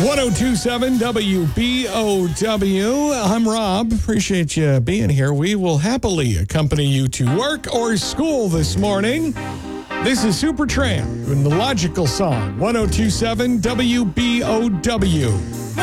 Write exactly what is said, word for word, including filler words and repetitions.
ten twenty-seven W B O W. I'm Rob. Appreciate you being here. We will happily accompany you to work or school this morning. This is Supertramp and the Logical Song. ten twenty-seven W B O W.